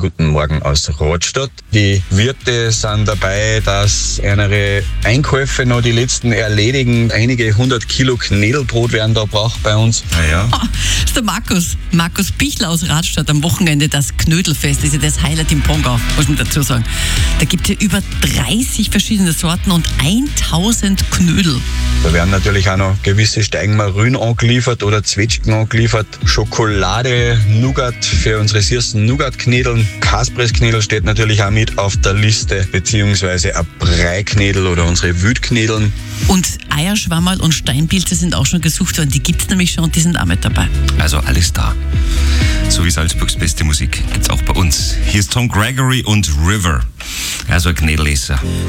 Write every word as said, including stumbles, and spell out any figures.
guten Morgen aus Radstadt. Die Wirte sind dabei, dass ihre Einkäufe noch die letzten erledigen. Einige hundert Kilo Knädelbrot werden da braucht bei uns. Ja, ja. Oh, das ist der Markus. Markus Pichler aus Radstadt. Am Wochenende das Knödelfest. Das ist ja das Highlight im Pongau, muss man dazu sagen. Da gibt es ja über dreißig verschiedene Sorten und tausend Knödel. Da werden natürlich auch noch gewisse Steigenmarün angeliefert oder Zwetschgen angeliefert. Schokolade, Nougat für unsere süßen Nougat-Knädeln. Kaspressknädel steht natürlich auch mit auf der Liste, beziehungsweise ein Breiknädel oder unsere Wütknädeln. Und Eierschwammerl und Steinpilze sind auch schon gesucht worden. Die gibt es nämlich schon und die sind auch mit dabei. Also alles da. So wie Salzburgs beste Musik gibt's auch bei uns. Hier ist Tom Gregory und River. Also ein Knädelesser.